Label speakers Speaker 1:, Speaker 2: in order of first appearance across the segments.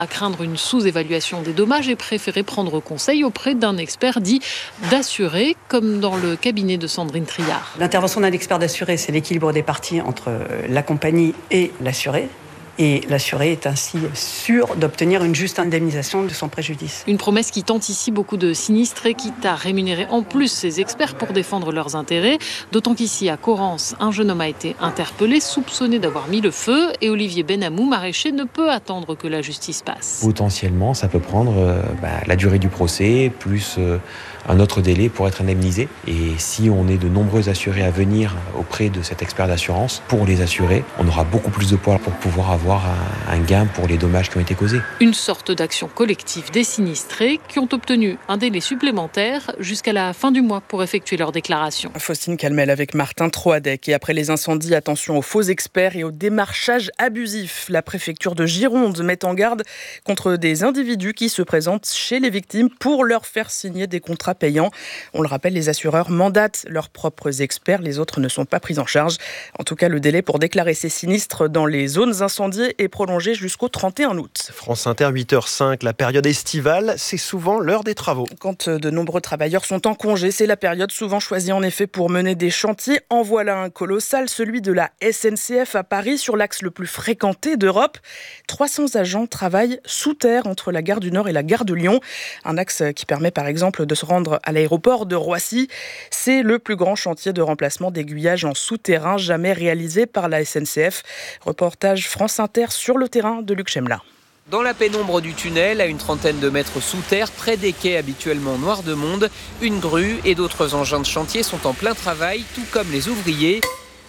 Speaker 1: À craindre une sous-évaluation des dommages et préférer prendre conseil auprès d'un expert dit d'assuré, comme dans le cabinet de Sandrine Triard.
Speaker 2: L'intervention d'un expert d'assuré, c'est l'équilibre des parties entre la compagnie et l'assuré. Et l'assuré est ainsi sûr d'obtenir une juste indemnisation de son préjudice.
Speaker 1: Une promesse qui tente ici beaucoup de sinistrés, quitte à rémunérer en plus ces experts pour défendre leurs intérêts. D'autant qu'ici, à Corrence, un jeune homme a été interpellé, soupçonné d'avoir mis le feu. Et Olivier Benamou, maraîcher, ne peut attendre que la justice passe.
Speaker 3: Potentiellement, ça peut prendre la durée du procès, plus un autre délai pour être indemnisé. Et si on est de nombreux assurés à venir auprès de cet expert d'assurance, pour les assurer, on aura beaucoup plus de poids pour pouvoir avoir un gain pour les dommages qui ont été causés.
Speaker 1: Une sorte d'action collective des sinistrés qui ont obtenu un délai supplémentaire jusqu'à la fin du mois pour effectuer leur déclaration.
Speaker 4: Faustine Calmel avec Martin Troadec. Et après les incendies, attention aux faux experts et au démarchage abusif. La préfecture de Gironde met en garde contre des individus qui se présentent chez les victimes pour leur faire signer des contrats payants. On le rappelle, les assureurs mandatent leurs propres experts. Les autres ne sont pas pris en charge. En tout cas, le délai pour déclarer ces sinistres dans les zones incendiées est prolongé jusqu'au 31 août.
Speaker 5: France Inter, 8h05, la période estivale, c'est souvent l'heure des travaux.
Speaker 4: Quand de nombreux travailleurs sont en congé, c'est la période souvent choisie en effet pour mener des chantiers. En voilà un colossal, celui de la SNCF à Paris, sur l'axe le plus fréquenté d'Europe. 300 agents travaillent sous terre entre la gare du Nord et la gare de Lyon. Un axe qui permet par exemple de se rendre à l'aéroport de Roissy. C'est le plus grand chantier de remplacement d'aiguillage en souterrain jamais réalisé par la SNCF. Reportage France Inter sur le terrain de Luc Chemla.
Speaker 6: Dans la pénombre du tunnel, à une trentaine de mètres sous terre, près des quais habituellement noirs de monde, une grue et d'autres engins de chantier sont en plein travail, tout comme les ouvriers.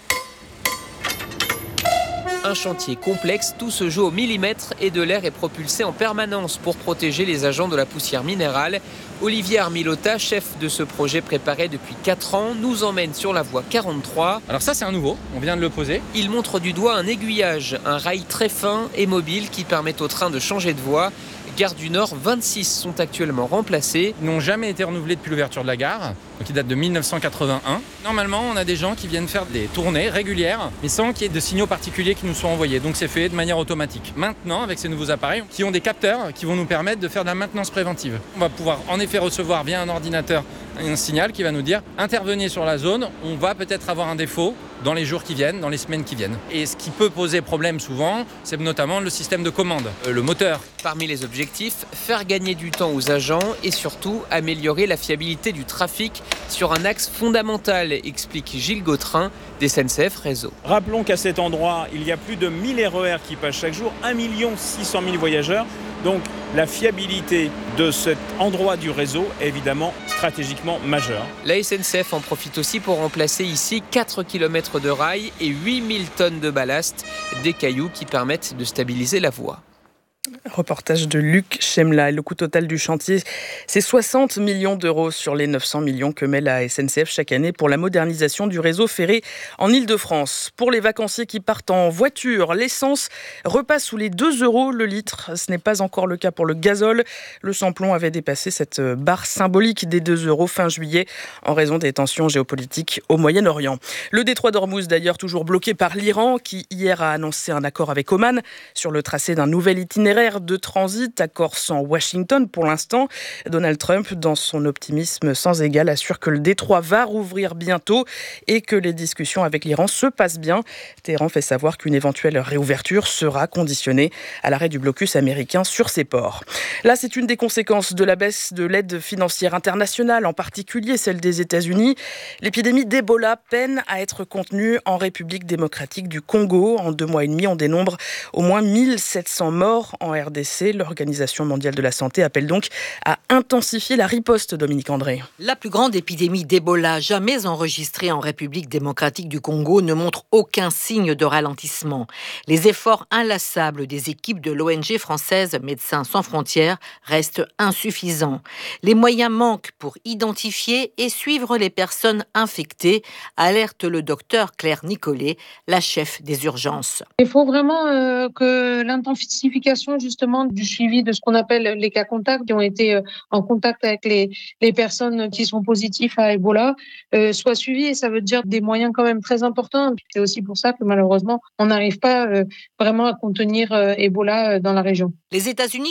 Speaker 6: Un chantier complexe, tout se joue au millimètre et de l'air est propulsé en permanence pour protéger les agents de la poussière minérale. Olivier Armilota, chef de ce projet préparé depuis 4 ans, nous emmène sur la voie 43.
Speaker 7: Alors ça c'est un nouveau, on vient de le poser.
Speaker 6: Il montre du doigt un aiguillage, un rail très fin et mobile qui permet au train de changer de voie. Gare du Nord, 26 sont actuellement remplacés.
Speaker 7: Ils n'ont jamais été renouvelés depuis l'ouverture de la gare, qui date de 1981. Normalement, on a des gens qui viennent faire des tournées régulières, mais sans qu'il y ait de signaux particuliers qui nous soient envoyés. Donc c'est fait de manière automatique. Maintenant, avec ces nouveaux appareils, qui ont des capteurs qui vont nous permettre de faire de la maintenance préventive. On va pouvoir en effet recevoir via un ordinateur un signal qui va nous dire « Intervenez sur la zone, on va peut-être avoir un défaut dans les jours qui viennent, dans les semaines qui viennent. » Et ce qui peut poser problème souvent, c'est notamment le système de commande, le moteur.
Speaker 6: Parmi les objectifs, faire gagner du temps aux agents et surtout améliorer la fiabilité du trafic sur un axe fondamental, explique Gilles Gautrin d'SNCF Réseau.
Speaker 8: Rappelons qu'à cet endroit, il y a plus de 1000 RER qui passent chaque jour, 1 600 000 voyageurs. Donc la fiabilité de cet endroit du réseau est évidemment stratégiquement majeure.
Speaker 6: La SNCF en profite aussi pour remplacer ici 4 km de rails et 8000 tonnes de ballast, des cailloux qui permettent de stabiliser la voie.
Speaker 4: Reportage de Luc Chemla. Le coût total du chantier, c'est 60 millions d'euros sur les 900 millions que met la SNCF chaque année pour la modernisation du réseau ferré en Île-de-France. Pour les vacanciers qui partent en voiture, l'essence repasse sous les 2 euros le litre. Ce n'est pas encore le cas pour le gazole. Le samplon avait dépassé cette barre symbolique des 2 euros fin juillet en raison des tensions géopolitiques au Moyen-Orient. Le détroit d'Ormuz d'ailleurs toujours bloqué par l'Iran qui hier a annoncé un accord avec Oman sur le tracé d'un nouvel itinéraire de transit, accord sans Washington pour l'instant. Donald Trump, dans son optimisme sans égal, assure que le détroit va rouvrir bientôt et que les discussions avec l'Iran se passent bien. Téhéran fait savoir qu'une éventuelle réouverture sera conditionnée à l'arrêt du blocus américain sur ses ports. Là, c'est une des conséquences de la baisse de l'aide financière internationale, en particulier celle des États-Unis. L'épidémie d'Ebola peine à être contenue en République démocratique du Congo. En 2 mois et demi, on dénombre au moins 1700 morts en RDC. L'Organisation mondiale de la santé appelle donc à intensifier la riposte, Dominique André.
Speaker 9: La plus grande épidémie d'Ebola jamais enregistrée en République démocratique du Congo ne montre aucun signe de ralentissement. Les efforts inlassables des équipes de l'ONG française Médecins sans frontières restent insuffisants. Les moyens manquent pour identifier et suivre les personnes infectées, alerte le docteur Claire Nicolet, la chef des urgences.
Speaker 10: Il faut vraiment que l'intensification façon justement du suivi de ce qu'on appelle les cas contacts qui ont été en contact avec les personnes qui sont positives à Ebola soit suivi, et ça veut dire des moyens quand même très importants. C'est aussi pour ça que malheureusement on n'arrive pas vraiment à contenir Ebola dans la région.
Speaker 9: Les États-Unis